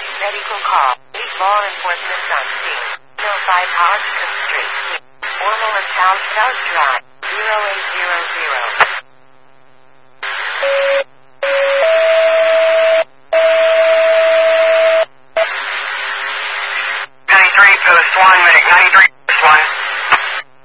Medical call. Meet law enforcement on scene. No 5 Hodgkin Street. Formal account South Drive. 0800.